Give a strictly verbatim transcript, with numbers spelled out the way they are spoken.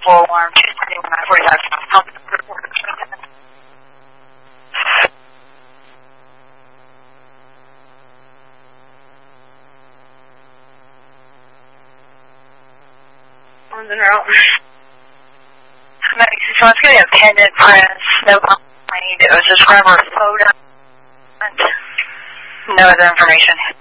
full alarm two seventy-one nine forty-five. On the route. So it's going to be a pendant press, no complaint. It was a scrubber photo. No other information.